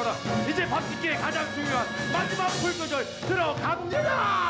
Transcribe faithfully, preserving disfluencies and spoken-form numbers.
이제 밥 짓기에 가장 중요한 마지막 불조절 들어갑니다.